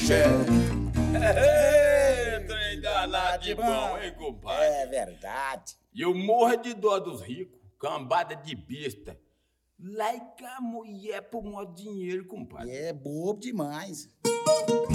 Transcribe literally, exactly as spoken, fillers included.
axé. É, trem danado de bom, hein, compadre? É verdade. E eu morro de dó dos ricos, cambada de besta. Larga a mulher por maior dinheiro, compadre. É bobo demais.